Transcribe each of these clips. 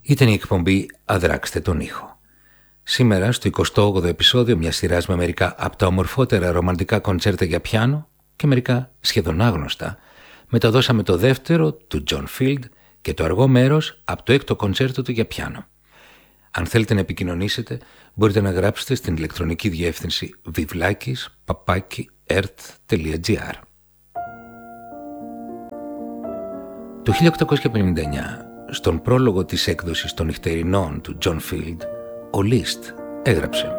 Ήταν η εκπομπή «Αδράξτε τον ήχο». Σήμερα, στο 28ο επεισόδιο μιας σειράς με μερικά από τα ομορφότερα ρομαντικά κοντσέρτα για πιάνο και μερικά σχεδόν άγνωστα, μεταδώσαμε το δεύτερο του John Field και το αργό μέρος από το έκτο κοντσέρτο του για πιάνο. Αν θέλετε να επικοινωνήσετε, μπορείτε να γράψετε στην ηλεκτρονική διεύθυνση vivlakis@ert.gr. Το 1859, στον πρόλογο της έκδοσης των νυχτερινών του John Field, ο Liszt έγραψε: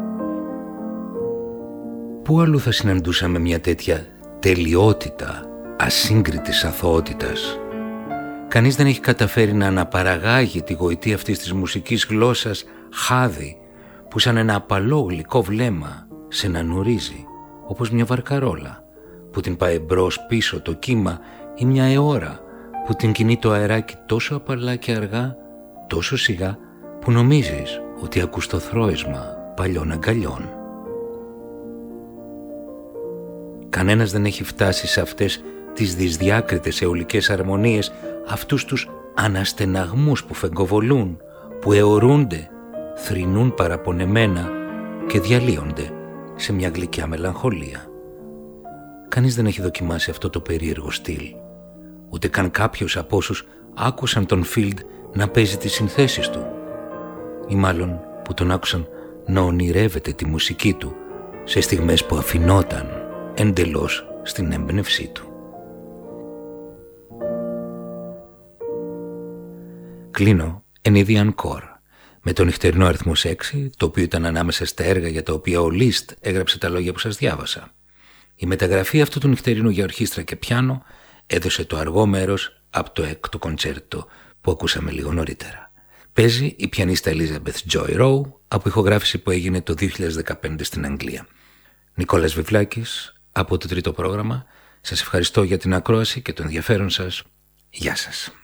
«Πού αλλού θα συναντούσαμε μια τέτοια τελειότητα ασύγκριτης αθωότητας? Κανείς δεν έχει καταφέρει να αναπαραγάγει τη γοητεία αυτής της μουσικής γλώσσας χάδι που σαν ένα απαλό γλυκό βλέμμα σε νανουρίζει, όπως μια βαρκαρόλα που την πάει μπρος πίσω το κύμα ή μια αιώρα που την κινεί το αεράκι τόσο απαλά και αργά, τόσο σιγά που νομίζεις ότι ακούς το θρώισμα παλιών αγκαλιών. Κανένας δεν έχει φτάσει σε αυτές τις δυσδιάκριτες αιωλικές αρμονίες, αυτούς τους αναστεναγμούς που φεγκοβολούν, που αιωρούνται, θρηνούν παραπονεμένα και διαλύονται σε μια γλυκιά μελαγχολία. Κανείς δεν έχει δοκιμάσει αυτό το περίεργο στυλ, ούτε καν κάποιος από όσους άκουσαν τον Field να παίζει τις συνθέσεις του, ή μάλλον που τον άκουσαν να ονειρεύεται τη μουσική του σε στιγμές που αφινόταν εντελώς στην έμπνευσή του. Κλείνω εν είδη encore με τον νυχτερινό αριθμός 6, το οποίο ήταν ανάμεσα στα έργα για τα οποία ο Liszt έγραψε τα λόγια που σας διάβασα. Η μεταγραφή αυτού του νυχτερινού για ορχήστρα και πιάνο έδωσε το αργό μέρος από το έκτο κοντσέρτο που ακούσαμε λίγο νωρίτερα. Παίζει η πιανίστα Elizabeth Joy Rowe από ηχογράφηση που έγινε το 2015 στην Αγγλία. Νικόλας Βιβλάκης από το τρίτο πρόγραμμα. Σας ευχαριστώ για την ακρόαση και το ενδιαφέρον σας. Γεια σας.